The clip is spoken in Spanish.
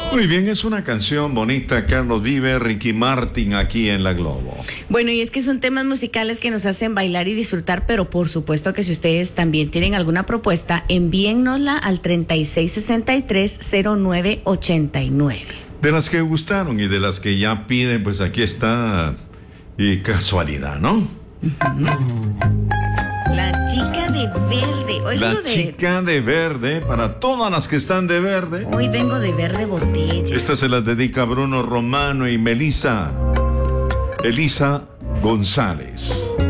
Muy bien, es una canción bonita. Carlos Vive, Ricky Martin aquí en La Globo. Bueno, y es que son temas musicales que nos hacen bailar y disfrutar, pero por supuesto que si ustedes también tienen alguna propuesta, envíennosla al 36630989. De las que gustaron y de las que ya piden, pues aquí está. Y casualidad, ¿no? La chica de verde. La chica de verde, para todas las que están de verde. Hoy vengo de verde botella. Esta se la dedica a Bruno Romano y Elisa González.